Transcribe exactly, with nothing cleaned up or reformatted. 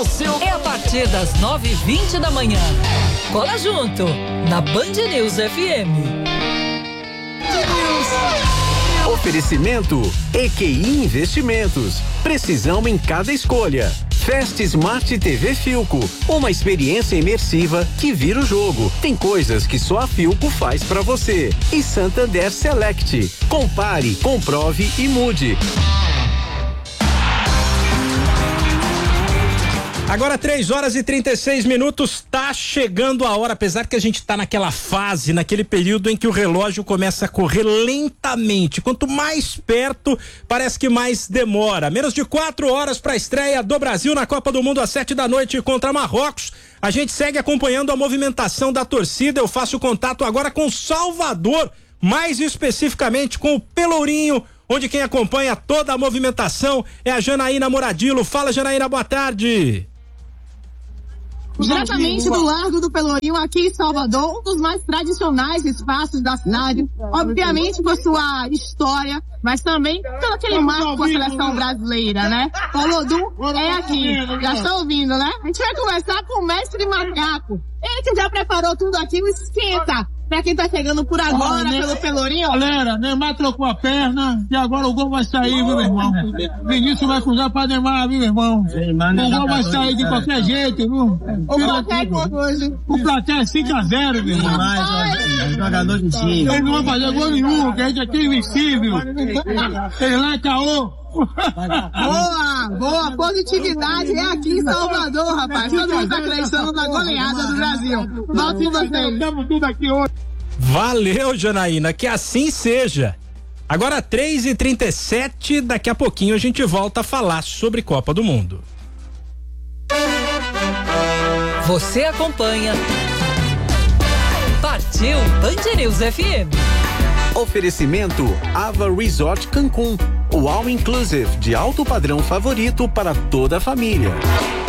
o seu. É a partir das nove e vinte da manhã. Cola junto, na Band News F M. Oferecimento E Q I Investimentos. Precisão em cada escolha. Fast Smart T V Filco, uma experiência imersiva que vira o jogo. Tem coisas que só a Filco faz pra você. E Santander Select. Compare, comprove e mude. Agora três horas e trinta e seis minutos, tá chegando a hora, apesar que a gente tá naquela fase, naquele período em que o relógio começa a correr lentamente. Quanto mais perto, parece que mais demora. Menos de quatro horas para a estreia do Brasil na Copa do Mundo às sete da noite contra Marrocos. A gente segue acompanhando a movimentação da torcida. Eu faço contato agora com Salvador, mais especificamente com o Pelourinho, onde quem acompanha toda a movimentação é a Janaína Moradilo. Fala, Janaína, boa tarde. Diretamente do Largo do Pelourinho, aqui em Salvador, um dos mais tradicionais espaços da cidade, obviamente por sua história, mas também pelo aquele marco com a seleção brasileira, né? O Lodum é aqui, já está ouvindo, né? A gente vai conversar com o mestre Macaco, ele que já preparou tudo aqui, o esquenta, pra quem tá chegando por agora, oh, pelo Pelourinho. Galera, Neymar trocou a perna e agora o gol vai sair, viu, meu irmão? Vinícius vai cruzar pra Neymar, viu, meu irmão? O gol vai sair de qualquer jeito, viu? O placar hoje. O placar é cinco a zero, meu irmão. Jogador de time. Ele não vai fazer gol nenhum, que a gente aqui é invencível. Ele lá é caô. Boa, boa, positividade é aqui em Salvador, rapaz. Todo mundo tá acreditando na goleada do Brasil. Volte vocês. Estamos tudo aqui hoje. Valeu, Janaína, que assim seja. Agora três e trinta e sete, daqui a pouquinho a gente volta a falar sobre Copa do Mundo. Você acompanha Partiu Band News F M. Oferecimento Ava Resort Cancún, o all inclusive de alto padrão favorito para toda a família.